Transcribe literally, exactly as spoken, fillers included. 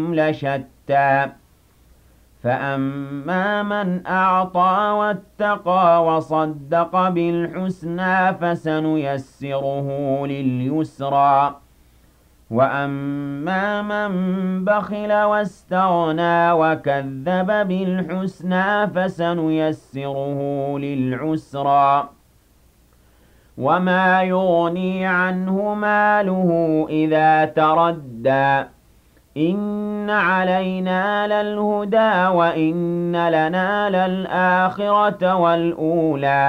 لشتى فأما من أعطى واتقى وصدق بالحسنى فسنيسره لليسرى وأما من بخل واستغنى وكذب بالحسنى فسنيسره للعسرى وما يغني عنه ماله إذا تردى إن علينا للهدى وإن لنا للآخرة والأولى